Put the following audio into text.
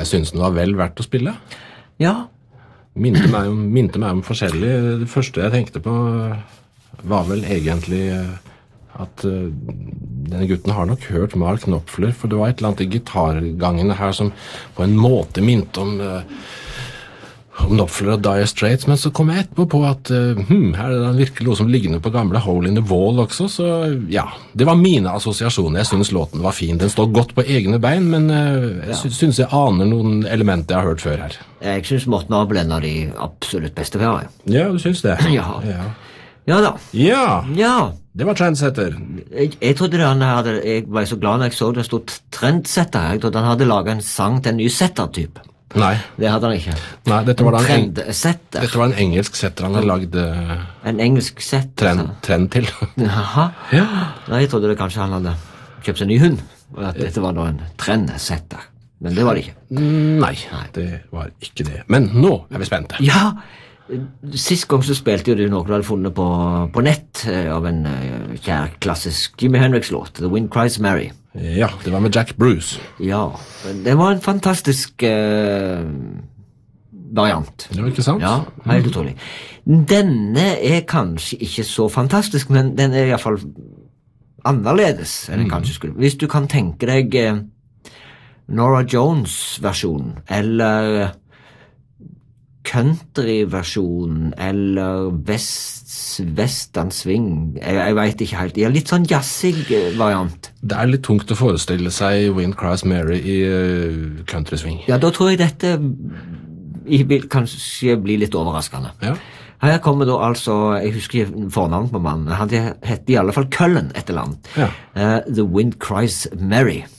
Jeg synes den var vel verdt å spille. Ja. Minte meg om forskjellig. Det første jeg tenkte på var vel egentlig at denne gutten har nok hørt Mark Knopfler, for det var et eller annet i gitargangene her som på en måte minte om Knopfler og Dire Straits, men så kom jeg etterpå på at her er det virkelig noe som liggende på gamle Hole in the Wall også, så ja, det var mine assosiasjoner. Jeg synes låten var fin. Den står godt på egne bein, men jeg synes jeg aner noen elementer jeg har hørt før her. Jeg synes Morten Abel er en av de absolutt beste færre. Ja, du synes det? Ja. Ja da. Ja, det var Trendsetter. Jeg trodde jeg var så glad når jeg så det stod Trendsetter. Jeg trodde han hadde laget en sang til en ny setter-type. Nei. Det hadde han ikke. Nei, dette var en engelsk setter han hadde lagd en engelsk setter? Trend til. Jaha. Ja. Nei, jeg trodde det kanskje han hadde kjøpt seg en ny hund, og at dette var da en trendsetter. Men det var det ikke. Nei, det var ikke det. Men nå er vi spente. Ja, sist gang så spilte jo du noe du hadde funnet på nett av en kjær klassisk Jimi Hendrix-låt, The Wind Cries Mary. Ja, det var med Jack Bruce. Ja, det var en fantastisk variant. Det var ikke sant? Ja, helt utrolig. Denne er kanskje ikke så fantastisk, men den er i hvert fall annerledes enn den kanskje skulle. Hvis du kan tenke deg Norah Jones-versjonen, eller country-versjonen, eller western swing, jeg vet ikke helt. Det er litt sånn jazzig variant. Det er litt tungt å forestille seg Wind Cries Mary i country swing. Ja, da tror jeg dette vil kanskje bli litt overraskende. Ja. Her kommer da altså, jeg husker ikke fornavn på mannen, han heter i alle fall Cullen et eller annet. Ja. The Wind Cries Mary.